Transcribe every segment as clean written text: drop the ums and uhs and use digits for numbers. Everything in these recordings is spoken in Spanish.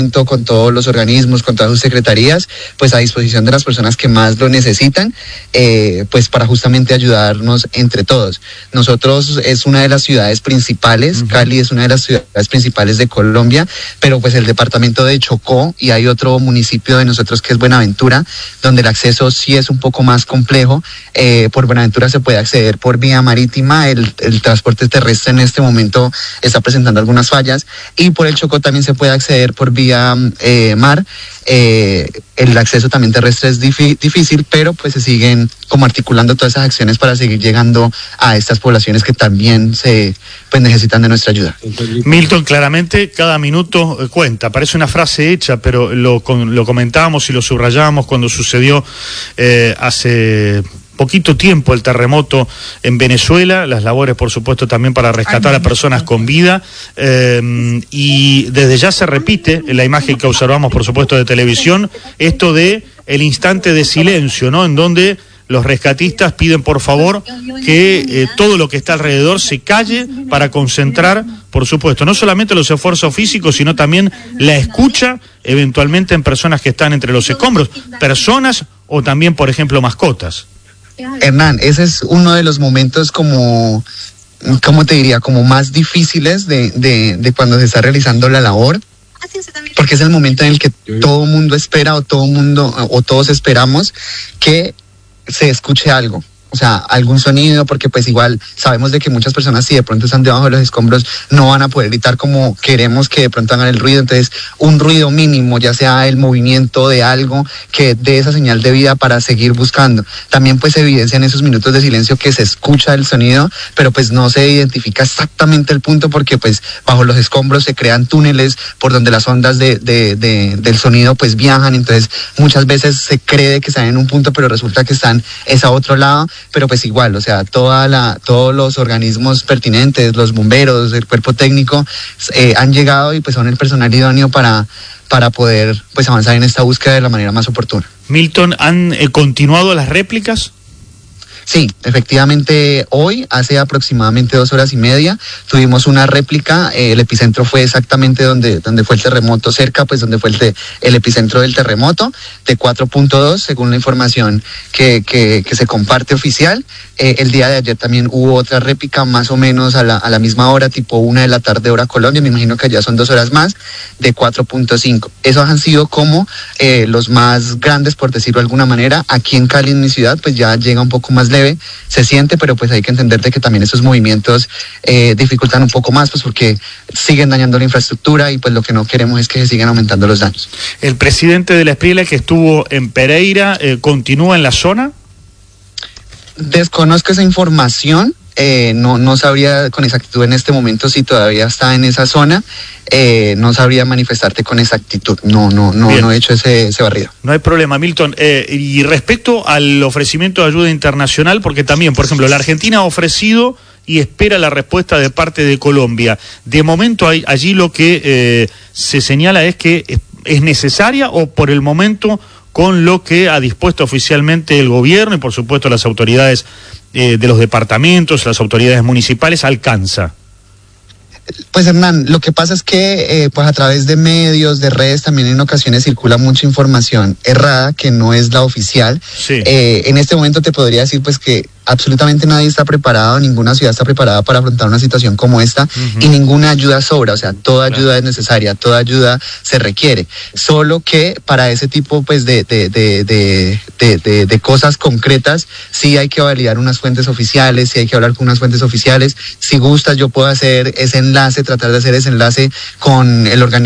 con todos los organismos, con todas sus secretarías, pues a disposición de las personas que más lo necesitan, pues para justamente ayudarnos entre todos. Nosotros es una de las ciudades principales, Cali es una de las ciudades principales de Colombia, pero pues el departamento de Chocó y hay otro municipio de nosotros que es Buenaventura, donde el acceso sí es un poco más complejo. Por Buenaventura se puede acceder por vía marítima, el transporte terrestre en este momento está presentando algunas fallas, y por el Chocó también se puede acceder por vía mar. El acceso también terrestre es difícil, pero pues se siguen como articulando todas esas acciones para seguir llegando a estas poblaciones que también pues necesitan de nuestra ayuda. Milton, claramente cada minuto cuenta, parece una frase hecha, pero lo comentábamos y lo subrayábamos cuando sucedió hace poquito tiempo el terremoto en Venezuela, las labores por supuesto también para rescatar a personas con vida, y desde ya se repite en la imagen que observamos por supuesto de televisión, esto de el instante de silencio, ¿no? En donde los rescatistas piden por favor que todo lo que está alrededor se calle para concentrar, por supuesto, no solamente los esfuerzos físicos, sino también la escucha, eventualmente en personas que están entre los escombros, personas o también, por ejemplo, mascotas. Hernán, ese es uno de los momentos como, ¿cómo te diría? Como más difíciles de cuando se está realizando la labor, porque es el momento en el que todo mundo espera o todos esperamos que se escuche algo. O sea, algún sonido, porque pues igual sabemos de que muchas personas si de pronto están debajo de los escombros no van a poder gritar como queremos que de pronto hagan el ruido, entonces un ruido mínimo, ya sea el movimiento de algo que dé esa señal de vida para seguir buscando. También pues se evidencia en esos minutos de silencio que se escucha el sonido, pero pues no se identifica exactamente el punto porque pues bajo los escombros se crean túneles por donde las ondas del sonido pues viajan, entonces muchas veces se cree que están en un punto pero resulta que están a otro lado. Pero pues igual, o sea, todos los organismos pertinentes, los bomberos, el cuerpo técnico, han llegado y pues son el personal idóneo para poder pues avanzar en esta búsqueda de la manera más oportuna. Milton, ¿han continuado las réplicas? Sí, efectivamente hoy, hace aproximadamente 2 horas y media, tuvimos una réplica, el epicentro fue exactamente donde fue el terremoto, cerca pues donde fue el epicentro del terremoto, de 4.2, según la información que se comparte oficial. El día de ayer también hubo otra réplica, más o menos a la misma hora, tipo 1 de la tarde hora Colombia, me imagino que allá son 2 horas más, de 4.5. Esos han sido como los más grandes, por decirlo de alguna manera. Aquí en Cali, en mi ciudad, pues ya llega un poco más leve, se siente, pero pues hay que entender de que también esos movimientos dificultan un poco más, pues porque siguen dañando la infraestructura y pues lo que no queremos es que se sigan aumentando los daños. El presidente de la Espriella, que estuvo en Pereira, ¿continúa en la zona? Desconozco esa información, no sabría con exactitud en este momento si todavía está en esa zona, no sabría manifestarte con exactitud, no he hecho ese barrido. No hay problema, Milton. Y respecto al ofrecimiento de ayuda internacional, porque también, por ejemplo, la Argentina ha ofrecido y espera la respuesta de parte de Colombia. De momento allí lo que se señala es que es necesaria o por el momento con lo que ha dispuesto oficialmente el gobierno y por supuesto las autoridades de los departamentos, las autoridades municipales, alcanza. Pues Hernán, lo que pasa es que pues a través de medios, de redes, también en ocasiones circula mucha información errada que no es la oficial. Sí. En este momento te podría decir pues que absolutamente nadie está preparado, ninguna ciudad está preparada para afrontar una situación como esta, y ninguna ayuda sobra, o sea, toda ayuda es necesaria, toda ayuda se requiere, solo que para ese tipo pues de cosas concretas sí hay que validar unas fuentes oficiales, sí hay que hablar con unas fuentes oficiales. Si gustas yo puedo hacer ese enlace, tratar de hacer ese enlace con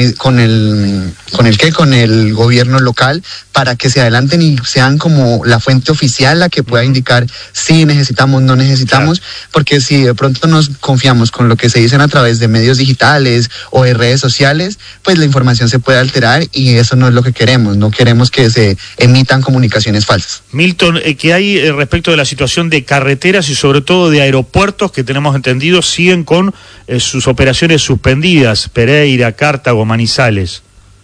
el gobierno local para que se adelanten y sean como la fuente oficial la que pueda indicar si necesitamos, no necesitamos, claro. Porque si de pronto nos confiamos con lo que se dicen a través de medios digitales o de redes sociales, pues la información se puede alterar y eso no es lo que queremos, no queremos que se emitan comunicaciones falsas. Milton, ¿qué hay respecto de la situación de carreteras y sobre todo de aeropuertos que tenemos entendido siguen con sus operaciones suspendidas, Pereira, Cartago, Manizales?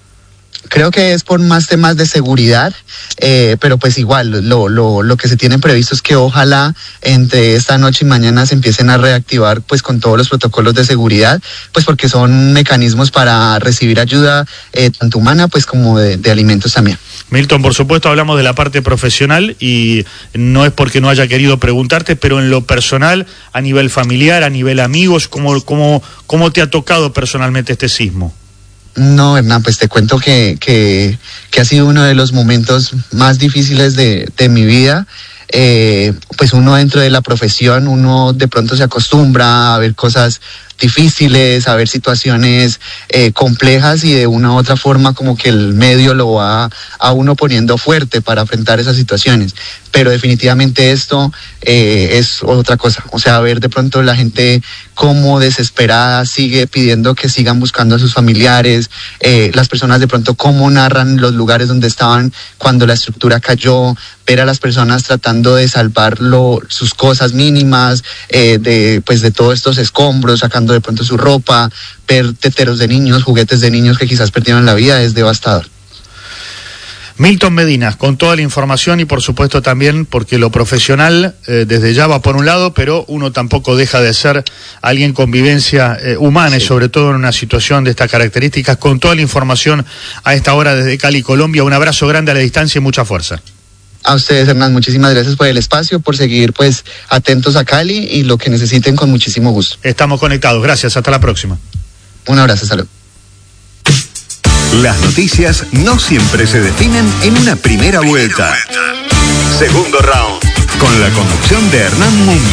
Creo que es por más temas de seguridad, pero pues igual lo que se tiene previsto es que ojalá entre esta noche y mañana se empiecen a reactivar pues con todos los protocolos de seguridad, pues porque son mecanismos para recibir ayuda tanto humana pues como de alimentos también. Milton, por supuesto hablamos de la parte profesional y no es porque no haya querido preguntarte, pero en lo personal, a nivel familiar, a nivel amigos, ¿cómo te ha tocado personalmente este sismo? No, Hernán, pues te cuento que ha sido uno de los momentos más difíciles de mi vida. Pues uno dentro de la profesión, uno de pronto se acostumbra a ver cosas difíciles, a ver situaciones complejas y de una u otra forma como que el medio lo va a uno poniendo fuerte para enfrentar esas situaciones. Pero definitivamente esto es otra cosa. O sea, ver de pronto la gente como desesperada sigue pidiendo que sigan buscando a sus familiares, las personas de pronto cómo narran los lugares donde estaban cuando la estructura cayó, ver a las personas tratando de salvar sus cosas mínimas, de todos estos escombros, sacando de pronto su ropa, ver teteros de niños, juguetes de niños que quizás perdieron la vida, es devastador. Milton Medina, con toda la información y por supuesto también porque lo profesional desde ya va por un lado, pero uno tampoco deja de ser alguien con vivencia humana y sobre todo en una situación de estas características. Con toda la información a esta hora desde Cali, Colombia, un abrazo grande a la distancia y mucha fuerza. A ustedes, Hernán, muchísimas gracias por el espacio, por seguir pues atentos a Cali y lo que necesiten con muchísimo gusto. Estamos conectados, gracias, hasta la próxima. Un abrazo, salud. Las noticias no siempre se definen en una primera vuelta. Segundo round, con la conducción de Hernán Mundo.